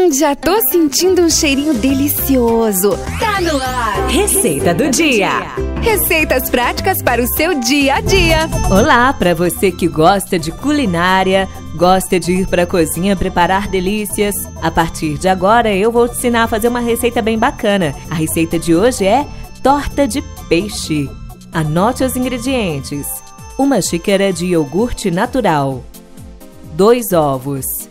Já tô sentindo um cheirinho delicioso. Tá no ar! Receita do dia. Receitas práticas para o seu dia a dia. Olá, para você que gosta de culinária, gosta de ir para a cozinha preparar delícias. A partir de agora eu vou te ensinar a fazer uma receita bem bacana. A receita de hoje é torta de peixe. Anote os ingredientes: 1 xícara de iogurte natural, 2 ovos,